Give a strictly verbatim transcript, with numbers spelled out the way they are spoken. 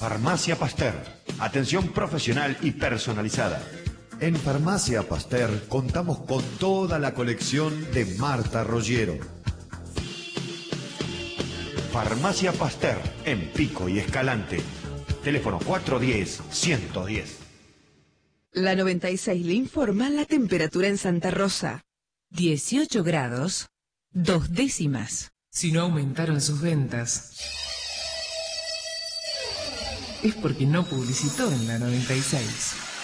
Farmacia Pasteur. Atención profesional y personalizada. En Farmacia Pasteur contamos con toda la colección de Marta Rogero. Farmacia Pasteur, en Pico y Escalante. Teléfono cuatro uno cero, uno uno cero. La noventa y seis le informa la temperatura en Santa Rosa. dieciocho grados, dos décimas. Si no aumentaron sus ventas, es porque no publicitó en la noventa y seis.